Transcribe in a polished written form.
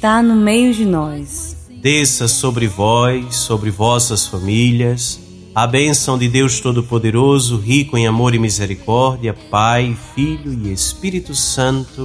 está no meio de nós. Desça sobre vós, sobre vossas famílias, a bênção de Deus Todo-Poderoso, rico em amor e misericórdia, Pai, Filho e Espírito Santo.